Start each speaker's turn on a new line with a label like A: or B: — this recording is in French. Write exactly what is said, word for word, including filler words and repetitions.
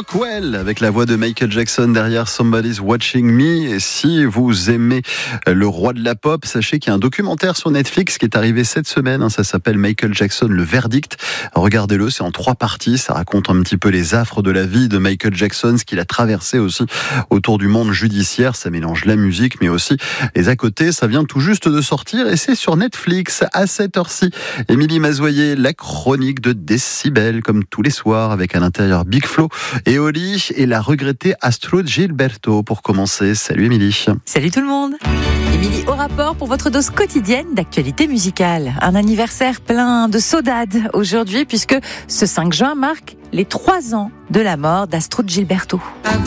A: Rockwell avec la voix de Michael Jackson derrière Somebody's Watching Me. Et si vous aimez le roi de la pop, sachez qu'il y a un documentaire sur Netflix qui est arrivé cette semaine. Ça s'appelle Michael Jackson, le verdict. Regardez-le, c'est en trois parties. Ça raconte un petit peu les affres de la vie de Michael Jackson, ce qu'il a traversé aussi autour du monde judiciaire. Ça mélange la musique, mais aussi les à côté. Ça vient tout juste de sortir et c'est sur Netflix à cette heure-ci. Émilie Mazoyer, la chronique de Décibel, comme tous les soirs, avec à l'intérieur Big Flo et Oli et la regrettée Astrud Gilberto pour commencer. Salut Émilie.
B: Salut tout le monde. Émilie au rapport pour votre dose quotidienne d'actualité musicale. Un anniversaire plein de saudade aujourd'hui puisque ce cinq juin marque les trois ans de la mort d'Astrud Gilberto.